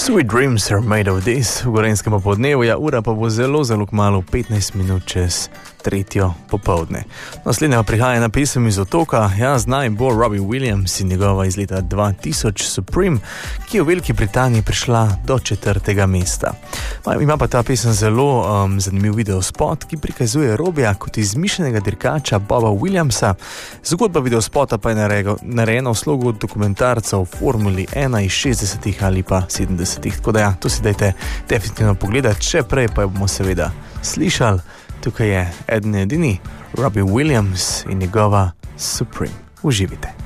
Sweet dreams are made of this, v Gorenjskem popoldnevu, ura pa bo zelo kmalu 15 minut čez 3. popoldne. Naslednja prihaja na pesem iz Otoka, znaj bo Robbie Williams in njegova iz leta 2000 Supreme, ki je v Veliki Britaniji prišla do 4. mesta. Ima pa ta pesem zelo zanimiv videospot, ki prikazuje Robbija kot izmišljenega dirkača Boba Williamsa. Zgodba videospota pa je narejena v slogu dokumentarca o Formuli 1 iz 60. ali pa 70. Tako da to si dajte definitivno pogledati, še prej pa bomo seveda slišali. Tukaj je edini Robbie Williams in njegova Supreme. Uživite.